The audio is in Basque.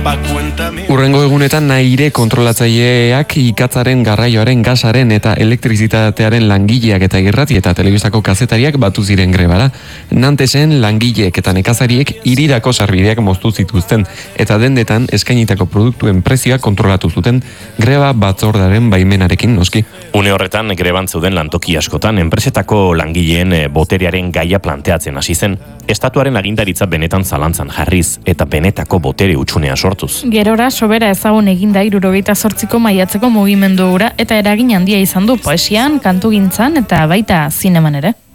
Urrengo egunetan Naire kontrolatzaileak ikatzaren, garraioaren, gasaren eta elektrizitatearen langileak eta irrati eta telebistako kazetariak batu ziren grebara. Nantesen langileek eta nekazariek hirirako sarbideak moztu zituzten eta dendetan eskainitako produktuen prezioak kontrolatu zuten greba batzordaren baimenarekin noski. Une horretan greban zeuden lantoki askotan enpresetako langileen boterearen gaia planteatzen hasi zen. Estatuaren agintaritza benetan zalantzan jarriz eta benetako botere hutsunea sortuz. Gerora sobera ezagun eginda 78ko maiatzeko mugimendu hura eta eragin handia izan du poesian, kantugintzan eta baita zineman ere.